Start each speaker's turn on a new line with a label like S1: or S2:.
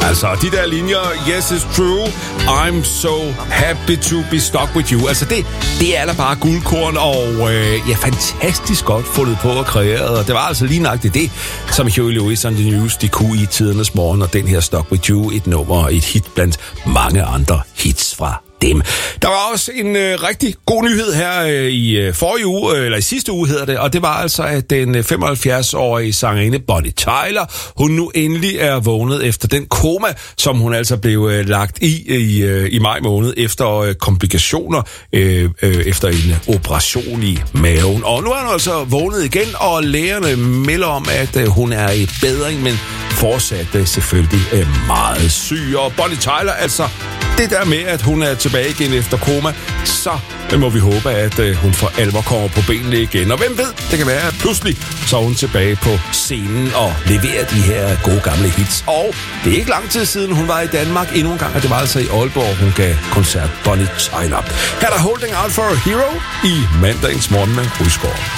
S1: Altså, de der linjer, yes, it's true, I'm so happy to be stuck with you. Altså, det er da bare guldkorn, og fantastisk godt fundet på og kreeret. Og det var altså lige nøjagtigt det, som Huey Lewis and the News, de kunne i tidernes morgen, og den her Stuck with You, et nummer, et hit blandt mange andre hits fra dem. Der var også en rigtig god nyhed her i forrige uge, eller i sidste uge hedder det, og det var altså, at den 75-årige sangerinde Bonnie Tyler, hun nu endelig er vågnet efter den koma, som hun altså blev lagt i maj måned efter komplikationer efter en operation i maven. Og nu er hun altså vågnet igen, og lægerne melder om, at hun er i bedring, men fortsat selvfølgelig meget syg. Og Bonnie Tyler, altså det der med, at hun er tilbage igen efter koma, så må vi håbe, at hun for alvor kommer på benene igen. Og hvem ved, det kan være, at pludselig så er hun tilbage på scenen og leverer de her gode gamle hits. Og det er ikke lang tid siden, hun var i Danmark endnu en gang, og det var altså i Aalborg, hun gav koncert Bonnie Tyler. Her er der Holding Out for a Hero i mandagens morgen med Rydsgaard.